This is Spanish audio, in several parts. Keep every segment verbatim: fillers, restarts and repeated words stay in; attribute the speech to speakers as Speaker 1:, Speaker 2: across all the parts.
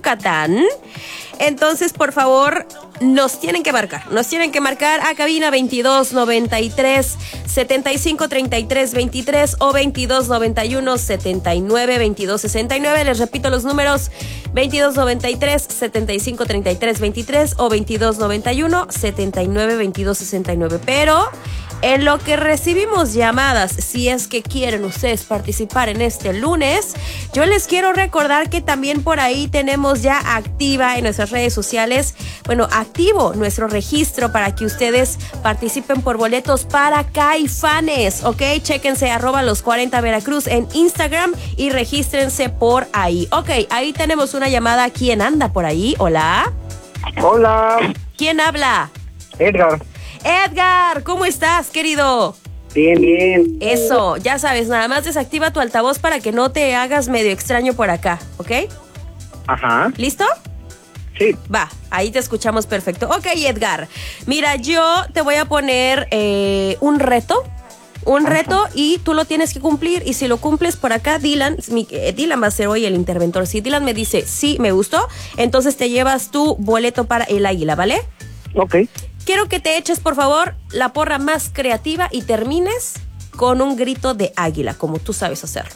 Speaker 1: Yucatán. Entonces, por favor, nos tienen que marcar. Nos tienen que marcar a cabina veintidós noventa y tres, setenta y cinco, treinta y tres, veintitrés o veintidós noventa y uno, setenta y nueve, veintidós sesenta y nueve. Les repito los números: veintidós noventa y tres, setenta y cinco, treinta y tres, veintitrés o veintidós noventa y uno, setenta y nueve, veintidós sesenta y nueve. Pero en lo que recibimos llamadas, si es que quieren ustedes participar en este lunes, yo les quiero recordar que también por ahí tenemos ya activa en nuestras redes sociales, bueno, activo nuestro registro para que ustedes participen por boletos para Caifanes, ¿ok? Chéquense arroba los cuarenta Veracruz en Instagram y regístrense por ahí. Ok, ahí tenemos una llamada. ¿Quién anda por ahí? Hola.
Speaker 2: Hola.
Speaker 1: ¿Quién habla?
Speaker 2: Edgar.
Speaker 1: Edgar, ¿cómo estás, querido?
Speaker 2: Bien, bien.
Speaker 1: Eso, ya sabes, nada más desactiva tu altavoz para que no te hagas medio extraño por acá, ¿ok?
Speaker 2: Ajá.
Speaker 1: ¿Listo?
Speaker 2: Sí.
Speaker 1: Va, ahí te escuchamos perfecto. Ok, Edgar, mira, yo te voy a poner eh, un reto. Un Ajá. reto y tú lo tienes que cumplir, y si lo cumples por acá, Dylan, mi, eh, Dylan va a ser hoy el interventor. Si Dylan me dice, sí, me gustó, entonces te llevas tu boleto para el Águila, ¿vale?
Speaker 2: Ok.
Speaker 1: Quiero que te eches, por favor, la porra más creativa y termines con un grito de águila, como tú sabes hacerlo.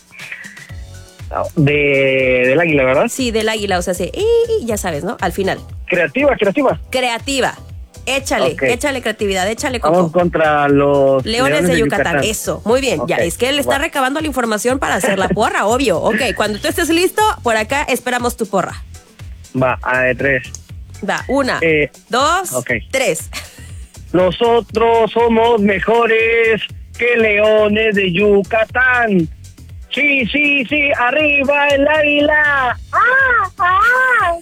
Speaker 2: De, del águila, ¿verdad?
Speaker 1: Sí, del águila, o sea, sí, y ya sabes, ¿no? Al final.
Speaker 2: Creativa, creativa.
Speaker 1: Creativa. Échale, okay. échale creatividad, échale coco.
Speaker 2: Vamos contra los
Speaker 1: Leones, Leones de, de Yucatán. Yucatán. Eso, muy bien. Okay. Ya, es que él está wow. recabando la información para hacer la porra, obvio. Ok, cuando tú estés listo, por acá esperamos tu porra.
Speaker 2: Va, a de tres.
Speaker 1: Va, una, eh, dos, okay. tres.
Speaker 2: Nosotros somos mejores que Leones de Yucatán. Sí, sí, sí, arriba el águila. ¡Ah, ah!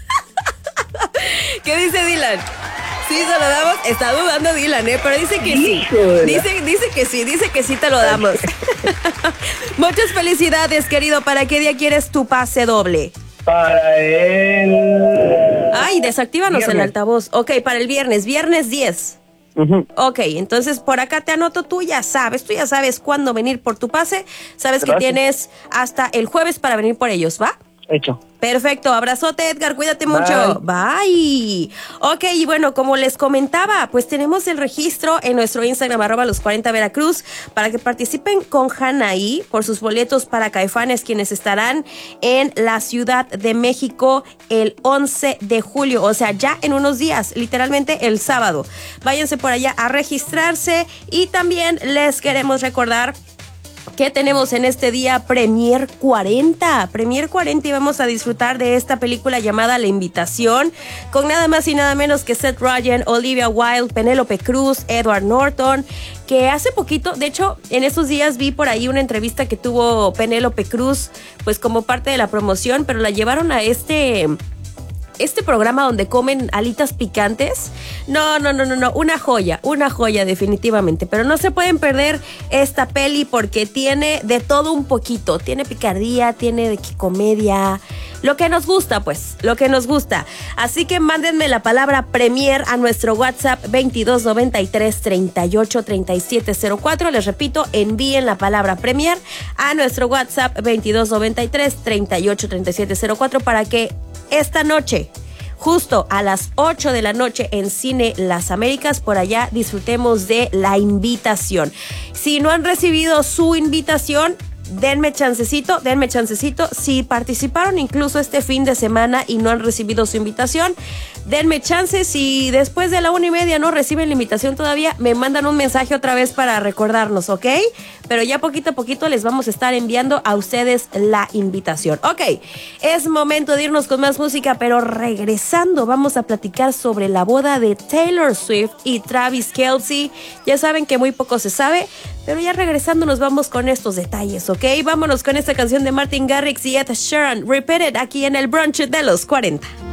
Speaker 1: ¿Qué dice Dylan? Sí, se lo damos. Está dudando Dylan, ¿eh? Pero dice que sí. Dice, dice que sí, dice que sí te lo damos. Muchas felicidades, querido. ¿Para qué día quieres tu pase doble?
Speaker 2: Para el...
Speaker 1: Ay, desactívanos viernes. El altavoz. Ok, para el viernes, viernes diez. Uh-huh. Ok, entonces por acá te anoto. Tú ya sabes, tú ya sabes cuándo venir por tu pase. Sabes Gracias. Que tienes hasta el jueves para venir por ellos, ¿va?
Speaker 2: Hecho.
Speaker 1: Perfecto, abrazote, Edgar, cuídate Bye. Mucho. Bye. Ok, y bueno, como les comentaba, pues tenemos el registro en nuestro Instagram, arroba los cuarenta Veracruz, para que participen con Hanaí por sus boletos para Caifanes, quienes estarán en la Ciudad de México el once de julio, o sea, ya en unos días, literalmente el sábado. Váyanse por allá a registrarse, y también les queremos recordar que tenemos en este día Premier cuarenta, Premier cuarenta, y vamos a disfrutar de esta película llamada La Invitación, con nada más y nada menos que Seth Rogen, Olivia Wilde, Penélope Cruz, Edward Norton, que hace poquito, de hecho, en estos días vi por ahí una entrevista que tuvo Penélope Cruz, pues como parte de la promoción, pero la llevaron a este... este programa donde comen alitas picantes. No, no, no, no, no, una joya, una joya definitivamente, pero no se pueden perder esta peli porque tiene de todo un poquito, tiene picardía, tiene de comedia, lo que nos gusta, pues, lo que nos gusta. Así que mándenme la palabra Premier a nuestro WhatsApp veintidós noventa y tres, treinta y ocho, treinta y siete cero cuatro. Les repito, envíen la palabra Premier a nuestro WhatsApp veintidós noventa y tres, treinta y ocho, treinta y siete cero cuatro para que esta noche, justo a las ocho de la noche en Cine Las Américas, por allá disfrutemos de La Invitación. Si no han recibido su invitación, denme chancecito, denme chancecito. Si participaron incluso este fin de semana y no han recibido su invitación, denme chance. Si después de la una y media no reciben la invitación todavía, me mandan un mensaje otra vez para recordarnos, ¿ok? Pero ya poquito a poquito les vamos a estar enviando a ustedes la invitación. Ok, es momento de irnos con más música, pero regresando vamos a platicar sobre la boda de Taylor Swift y Travis Kelce. Ya saben que muy poco se sabe, pero ya regresando nos vamos con estos detalles, ¿ok? Vámonos con esta canción de Martin Garrix y Ed Sheeran, Repeat It, aquí en el brunch de los cuarenta.